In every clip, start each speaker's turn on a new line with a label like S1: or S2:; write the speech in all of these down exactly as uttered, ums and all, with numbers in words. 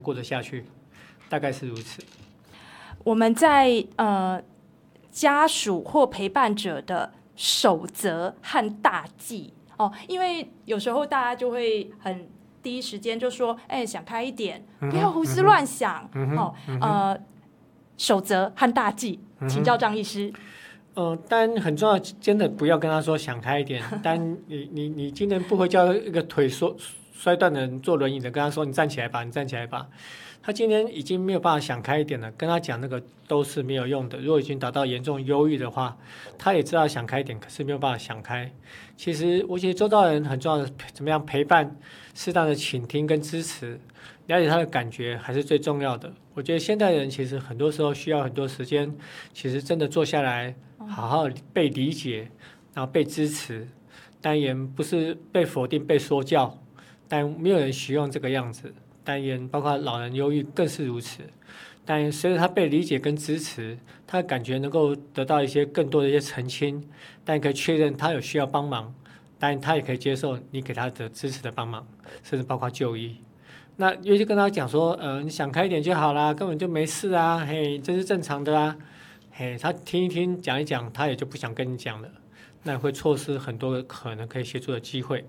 S1: 过得下去，大概是如此。
S2: 我们在呃家属或陪伴者的守则和大忌哦，因为有时候大家就会很第一时间就说，哎，想开一点，不要胡思乱想、
S1: 嗯、
S2: 哦、
S1: 嗯、
S2: 呃，守则和大忌，请教张医师。
S1: 呃，但很重要，真的不要跟他说想开一点。但你你你今天不会叫一个腿摔摔断的人坐轮椅的，跟他说你站起来吧，你站起来吧。他今天已经没有办法想开一点了，跟他讲那个都是没有用的。如果已经达到严重忧郁的话，他也知道想开一点，可是没有办法想开。其实我觉得周遭人很重要的，怎么样陪伴、适当的倾听跟支持，了解他的感觉还是最重要的。我觉得现代人其实很多时候需要很多时间，其实真的坐下来，好好被理解，然后被支持，但也不是被否定、被说教，但没有人希望这个样子。但也包括老人忧郁更是如此。但随着他被理解跟支持，他感觉能够得到一些更多的一些澄清，但可以确认他有需要帮忙，但他也可以接受你给他的支持的帮忙，甚至包括就医。那尤其跟他讲说，呃，你想开一点就好啦，根本就没事啊，嘿，这是正常的啊，嘿，他听一听讲一讲，他也就不想跟你讲了，那会错失很多可能可以协助的机会。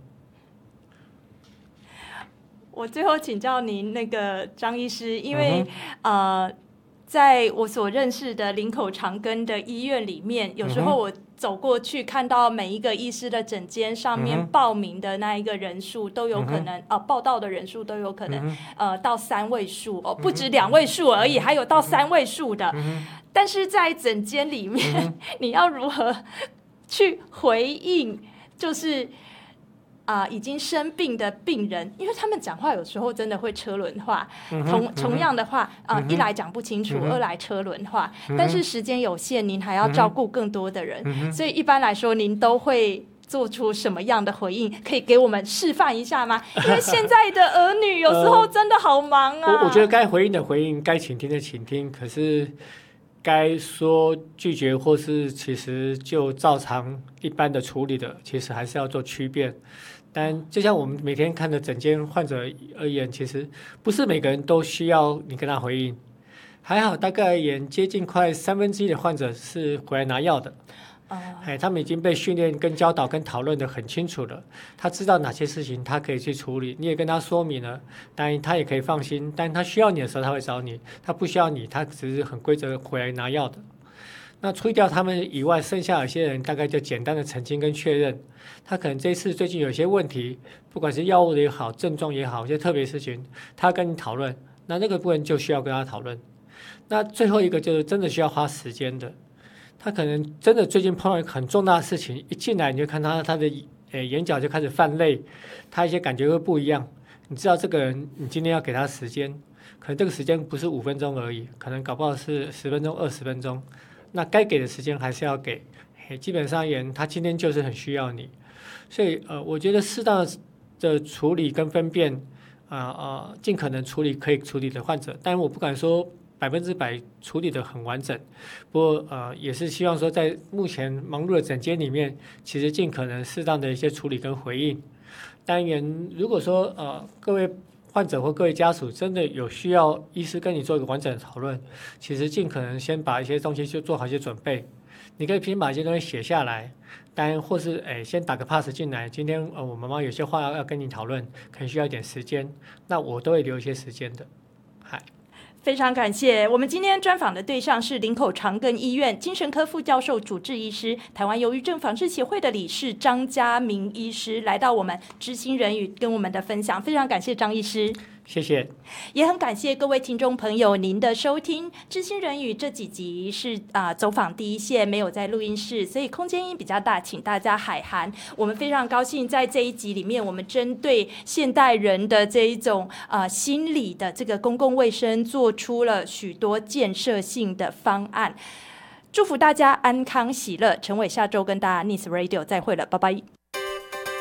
S2: 我最后请教您，那个张医师，因为、嗯、呃，在我所认识的林口长庚的医院里面，有时候我走过去看到每一个医师的诊间上面报名的那一个人数都有可能，嗯、呃，报到的人数都有可能，嗯、呃，到三位数哦，不止两位数而已，还有到三位数的。嗯、但是在诊间里面，嗯、你要如何去回应？就是。啊、呃，已经生病的病人，因为他们讲话有时候真的会车轮化，嗯、同同样的话，啊、呃嗯，一来讲不清楚，嗯、二来车轮化，嗯、但是时间有限，您还要照顾更多的人，嗯、所以一般来说，您都会做出什么样的回应？可以给我们示范一下吗？因为现在的儿女有时候真的好忙啊。
S1: 呃、我, 我觉得该回应的回应，该倾听的倾听，可是该说拒绝或是其实就照常一般的处理的，其实还是要做区别。但就像我们每天看的整间患者而言，其实不是每个人都需要你跟他回应。还好，大概而言，接近快三分之一的患者是回来拿药的。哎，他们已经被训练、跟教导、跟讨论的很清楚了。他知道哪些事情他可以去处理，你也跟他说明了，当然他也可以放心。但他需要你的时候，他会找你；他不需要你，他只是很规则回来拿药的。那除掉他们以外，剩下有些人大概就简单的澄清跟确认，他可能这次最近有些问题，不管是药物也好，症状也好，一些特别事情，他跟你讨论，那那个部分就需要跟他讨论。那最后一个就是真的需要花时间的，他可能真的最近碰到一个很重大的事情，一进来你就看他他的呃眼角就开始泛泪，他一些感觉会不一样。你知道这个人，你今天要给他时间，可能这个时间不是五分钟而已，可能搞不好是十分钟、二十分钟。那该给的时间还是要给，基本上而言，他今天就是很需要你，所以呃，我觉得适当的处理跟分辨，啊、呃、啊、呃，尽可能处理可以处理的患者，但我不敢说百分之百处理的很完整，不过呃，也是希望说在目前忙碌的诊间里面，其实尽可能适当的一些处理跟回应。当然，如果说呃各位患者或各位家属真的有需要医师跟你做一个完整的讨论，其实尽可能先把一些东西就做好一些准备。你可以先把一些东西写下来，当然或是诶先打个 pass 进来。今天呃我妈妈有些话要要跟你讨论，可能需要一点时间，那我都会留一些时间的。嗨。
S2: 非常感谢，我们今天专访的对象是林口长庚医院精神科副教授主治医师、台湾忧郁症防治协会的理事张家明医师，来到我们知心人语跟我们的分享，非常感谢张医师。
S1: 谢谢，
S2: 也很感谢各位听众朋友您的收听。知心人语这几集是啊、呃、走访第一线，没有在录音室，所以空间音比较大，请大家海涵。我们非常高兴在这一集里面，我们针对现代人的这一种啊、呃、心理的这个公共卫生，做出了许多建设性的方案。祝福大家安康喜乐。陈伟下周跟大家 Nice Radio 再会了，拜拜。